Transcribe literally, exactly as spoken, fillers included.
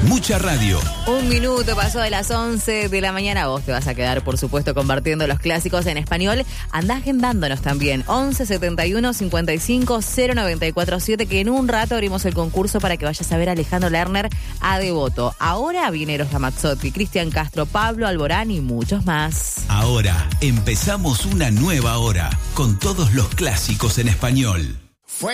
Mucha radio. Un minuto pasó de las once de la mañana. Vos te vas a quedar, por supuesto, compartiendo los clásicos en español. Andá agendándonos también. once setenta y uno cincuenta y cinco cero noventa y cuatro siete, que en un rato abrimos el concurso para que vayas a ver a Alejandro Lerner a Devoto. Ahora viene Eros Ramazzotti, Cristian Castro, Pablo Alborán y muchos más. Ahora empezamos una nueva hora con todos los clásicos en español.